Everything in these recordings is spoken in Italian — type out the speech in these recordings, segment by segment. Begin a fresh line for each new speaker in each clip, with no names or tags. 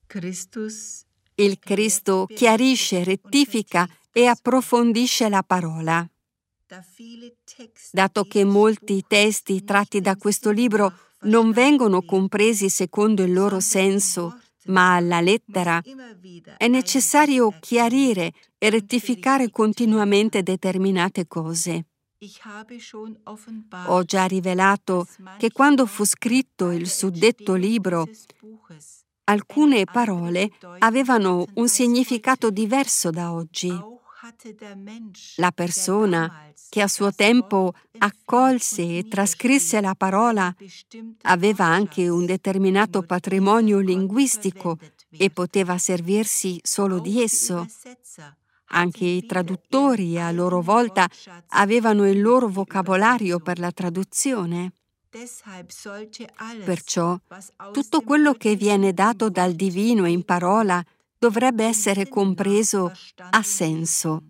Il Cristo chiarisce, rettifica e approfondisce la parola. Dato che molti testi tratti da questo libro non vengono compresi secondo il loro senso, ma alla lettera, è necessario chiarire e rettificare continuamente determinate cose. Ho già rivelato che quando fu scritto il suddetto libro, alcune parole avevano un significato diverso da oggi. La persona che a suo tempo accolse e trascrisse la parola aveva anche un determinato patrimonio linguistico e poteva servirsi solo di esso. Anche i traduttori, a loro volta, avevano il loro vocabolario per la traduzione. Perciò, tutto quello che viene dato dal Divino in parola dovrebbe essere compreso a senso.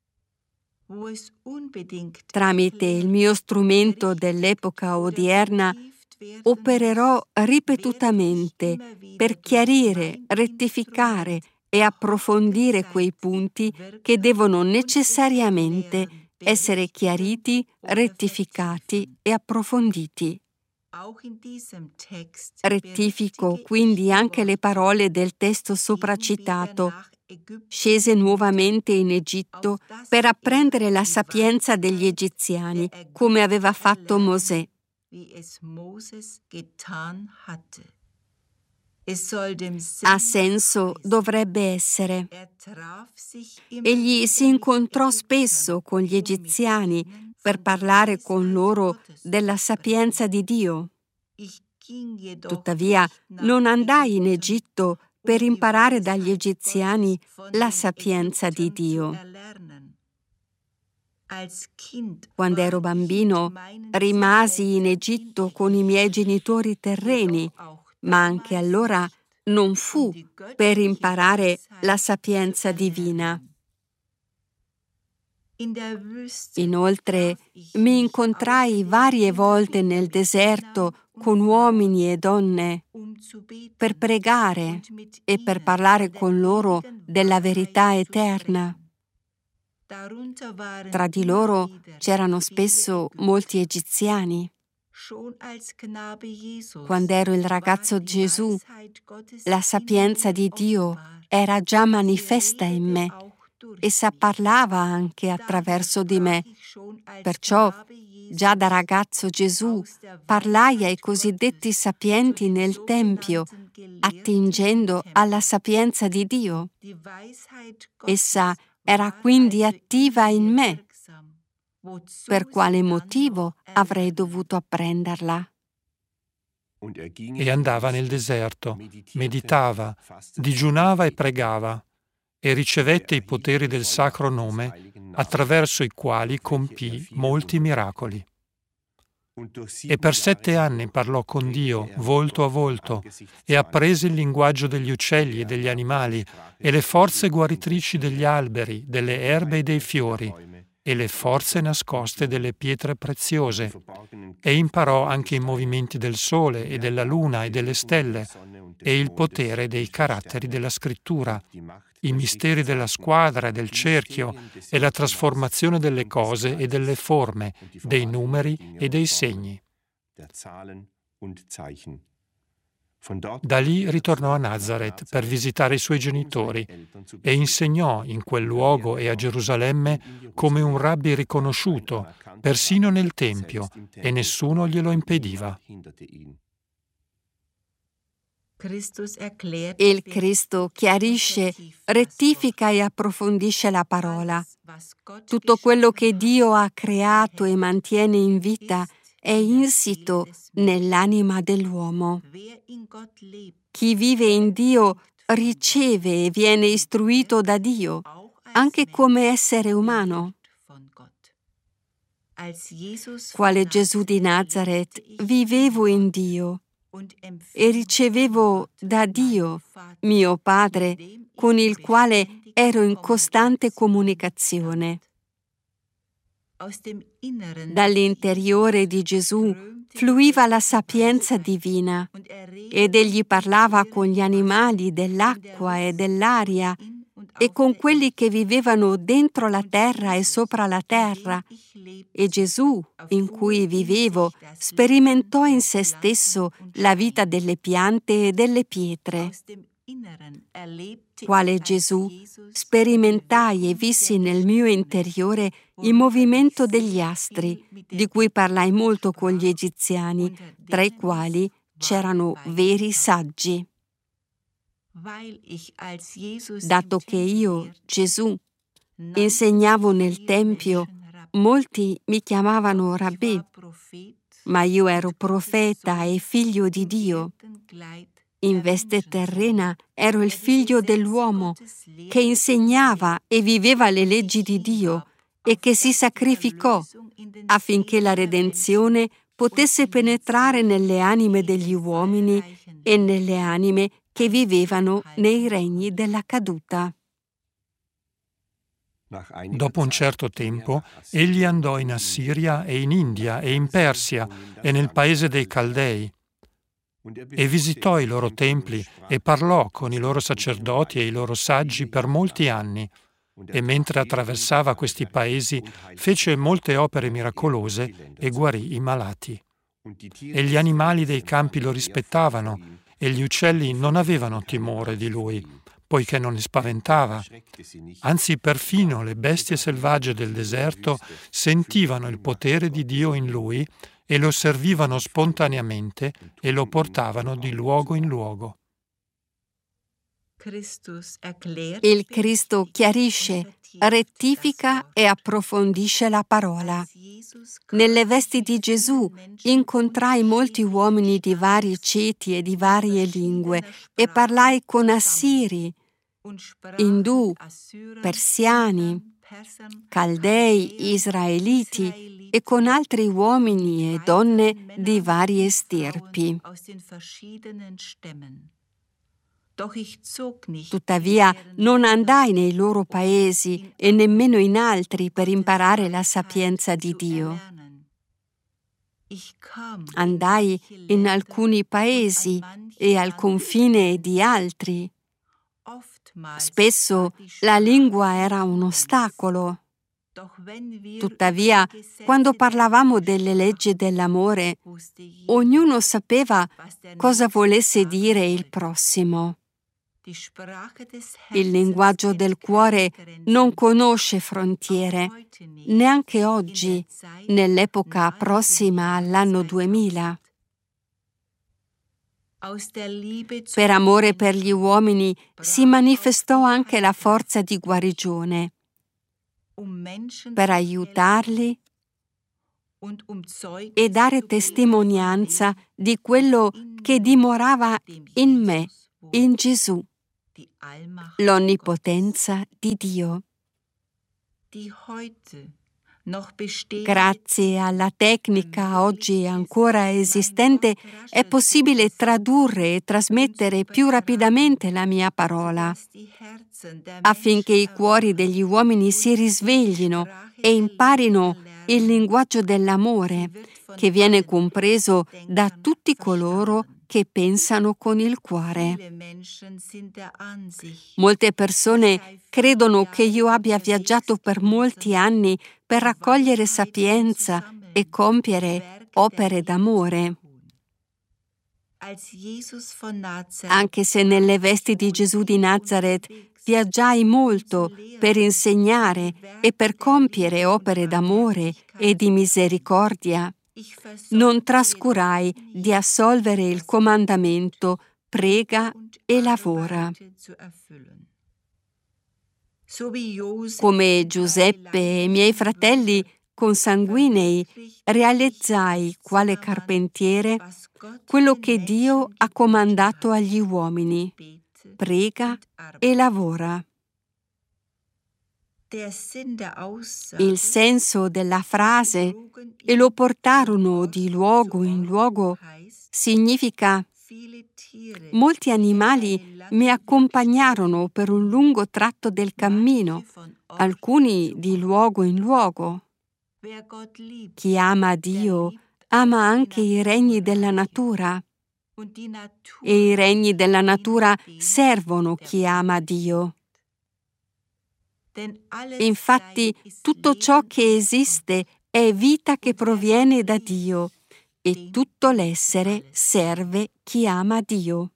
Tramite il mio strumento dell'epoca odierna, opererò ripetutamente per chiarire, rettificare e approfondire quei punti che devono necessariamente essere chiariti, rettificati e approfonditi. Rettifico quindi anche le parole del testo sopracitato. Scese nuovamente in Egitto per apprendere la sapienza degli egiziani, come aveva fatto Mosè. Ha senso dovrebbe essere. Egli si incontrò spesso con gli egiziani per parlare con loro della sapienza di Dio. Tuttavia, non andai in Egitto per imparare dagli egiziani la sapienza di Dio. Quando ero bambino, rimasi in Egitto con i miei genitori terreni, ma anche allora non fu per imparare la sapienza divina. Inoltre, mi incontrai varie volte nel deserto con uomini e donne per pregare e per parlare con loro della verità eterna. Tra di loro c'erano spesso molti egiziani. Quando ero il ragazzo Gesù, la sapienza di Dio era già manifesta in me. Essa parlava anche attraverso di me. Perciò, già da ragazzo Gesù, parlai ai cosiddetti sapienti nel Tempio, attingendo alla sapienza di Dio. Essa era quindi attiva in me. Per quale motivo avrei dovuto apprenderla?
E andava nel deserto, meditava, digiunava e pregava, e ricevette i poteri del sacro nome, attraverso i quali compì molti miracoli. E per 7 anni parlò con Dio, volto a volto, e apprese il linguaggio degli uccelli e degli animali, e le forze guaritrici degli alberi, delle erbe e dei fiori, e le forze nascoste delle pietre preziose, e imparò anche i movimenti del sole e della luna e delle stelle, e il potere dei caratteri della scrittura, i misteri della squadra e del cerchio, e la trasformazione delle cose e delle forme, dei numeri e dei segni. Da lì ritornò a Nazaret per visitare i suoi genitori e insegnò in quel luogo e a Gerusalemme come un rabbi riconosciuto, persino nel Tempio, e nessuno glielo impediva.
Il Cristo chiarisce, rettifica e approfondisce la parola. Tutto quello che Dio ha creato e mantiene in vita è insito nell'anima dell'uomo. Chi vive in Dio riceve e viene istruito da Dio, anche come essere umano. Quale Gesù di Nazaret, vivevo in Dio e ricevevo da Dio, mio Padre, con il quale ero in costante comunicazione. Dall'interiore di Gesù fluiva la sapienza divina ed egli parlava con gli animali dell'acqua e dell'aria e con quelli che vivevano dentro la terra e sopra la terra. E Gesù, in cui vivevo, sperimentò in se stesso la vita delle piante e delle pietre. Quale Gesù, sperimentai e vissi nel mio interiore il movimento degli astri, di cui parlai molto con gli egiziani, tra i quali c'erano veri saggi. Dato che io, Gesù, insegnavo nel Tempio, molti mi chiamavano Rabbì, ma io ero profeta e figlio di Dio. In veste terrena ero il figlio dell'uomo che insegnava e viveva le leggi di Dio e che si sacrificò affinché la redenzione potesse penetrare nelle anime degli uomini e nelle anime che vivevano nei regni della caduta.
Dopo un certo tempo, egli andò in Assiria e in India e in Persia e nel paese dei Caldei e visitò i loro templi e parlò con i loro sacerdoti e i loro saggi per molti anni. E mentre attraversava questi paesi fece molte opere miracolose e guarì i malati. E gli animali dei campi lo rispettavano e gli uccelli non avevano timore di lui, poiché non li spaventava. Anzi, perfino le bestie selvagge del deserto sentivano il potere di Dio in lui e lo servivano spontaneamente e lo portavano di luogo in luogo.
Il Cristo chiarisce, rettifica e approfondisce la parola. Nelle vesti di Gesù incontrai molti uomini di vari ceti e di varie lingue e parlai con assiri, indù, persiani, caldei, israeliti e con altri uomini e donne di varie stirpi. Tuttavia non andai nei loro paesi e nemmeno in altri per imparare la sapienza di Dio. Andai in alcuni paesi e al confine di altri. Spesso la lingua era un ostacolo. Tuttavia, quando parlavamo delle leggi dell'amore, ognuno sapeva cosa volesse dire il prossimo. Il linguaggio del cuore non conosce frontiere, neanche oggi, nell'epoca prossima all'anno 2000. Per amore per gli uomini si manifestò anche la forza di guarigione, per aiutarli e dare testimonianza di quello che dimorava in me, in Gesù, l'onnipotenza di Dio. Grazie alla tecnica oggi ancora esistente è possibile tradurre e trasmettere più rapidamente la mia parola, affinché i cuori degli uomini si risveglino e imparino il linguaggio dell'amore, che viene compreso da tutti coloro che pensano con il cuore. Molte persone credono che io abbia viaggiato per molti anni per raccogliere sapienza e compiere opere d'amore. Anche se nelle vesti di Gesù di Nazaret viaggiai molto per insegnare e per compiere opere d'amore e di misericordia, non trascurai di assolvere il comandamento prega e lavora. Come Giuseppe e i miei fratelli consanguinei realizzai quale carpentiere quello che Dio ha comandato agli uomini: prega e lavora. Il senso della frase "e lo portarono di luogo in luogo" significa: molti animali mi accompagnarono per un lungo tratto del cammino, alcuni di luogo in luogo. Chi ama Dio ama anche i regni della natura, e i regni della natura servono chi ama Dio. Infatti, tutto ciò che esiste è vita che proviene da Dio, e tutto l'essere serve chi ama Dio.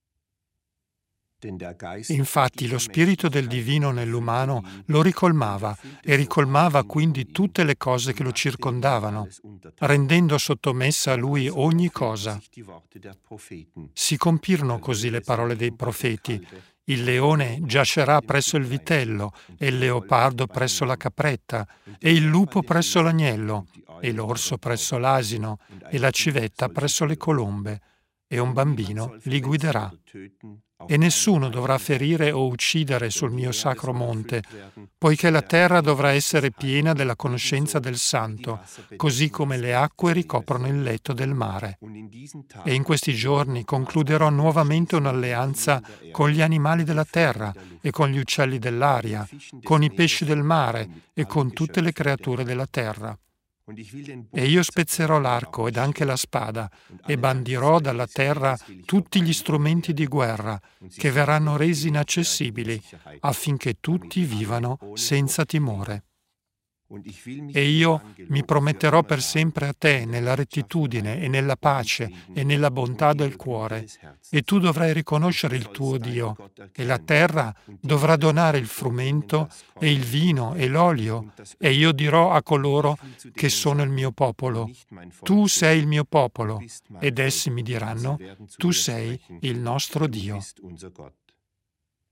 Infatti lo spirito del divino nell'umano lo ricolmava e ricolmava quindi tutte le cose che lo circondavano, rendendo sottomessa a lui ogni cosa. Si compirono così le parole dei profeti: il leone giacerà presso il vitello, e il leopardo presso la capretta, e il lupo presso l'agnello, e l'orso presso l'asino, e la civetta presso le colombe, e un bambino li guiderà. E nessuno dovrà ferire o uccidere sul mio sacro monte, poiché la terra dovrà essere piena della conoscenza del Santo, così come le acque ricoprono il letto del mare. E in questi giorni concluderò nuovamente un'alleanza con gli animali della terra e con gli uccelli dell'aria, con i pesci del mare e con tutte le creature della terra. E io spezzerò l'arco ed anche la spada, e bandirò dalla terra tutti gli strumenti di guerra, che verranno resi inaccessibili, affinché tutti vivano senza timore. E io mi prometterò per sempre a te nella rettitudine e nella pace e nella bontà del cuore, e tu dovrai riconoscere il tuo Dio, e la terra dovrà donare il frumento e il vino e l'olio, e io dirò a coloro che sono il mio popolo: tu sei il mio popolo, ed essi mi diranno: tu sei il nostro Dio.